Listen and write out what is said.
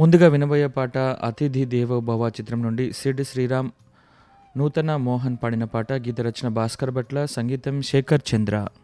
ముందుగా వినబోయే పాట 'అతిథి దేవో భవ' చిత్రం నుండి సిడ్ శ్రీరామ్, నూతన మోహన్ పాడిన పాట. గీత రచన భాస్కర్ భట్ల, సంగీతం శేఖర్ చంద్ర.